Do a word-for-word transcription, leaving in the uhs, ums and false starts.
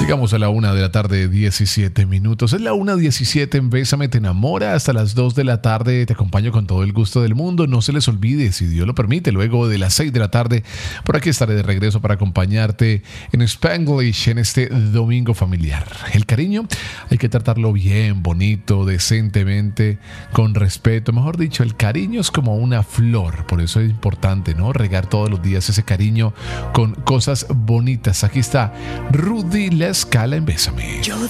Llegamos a la una de la tarde, diecisiete minutos. Es la una diecisiete en Bésame Te Enamora. Hasta las dos de la tarde te acompaño con todo el gusto del mundo. No se les olvide, si Dios lo permite, luego de las seis de la tarde, por aquí estaré de regreso para acompañarte en Spanglish en este domingo familiar. El cariño hay que tratarlo bien, bonito, decentemente, con respeto. Mejor dicho, el cariño es como una flor. Por eso es importante, ¿no? Regar todos los días ese cariño con cosas bonitas. Aquí está Rudy La Scala en Bésame. Yo